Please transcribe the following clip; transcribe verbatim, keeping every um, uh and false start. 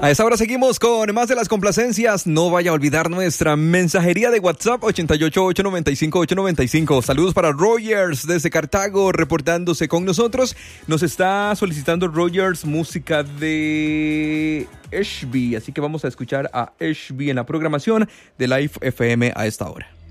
A esa hora seguimos con más de las complacencias. No vaya a olvidar nuestra mensajería de WhatsApp ocho ocho ocho, nueve cinco, ocho nueve cinco. Saludos para Rogers desde Cartago reportándose con nosotros. Nos está solicitando Rogers música de Ashby, así que vamos a escuchar a Ashby en la programación de Live F M a esta hora.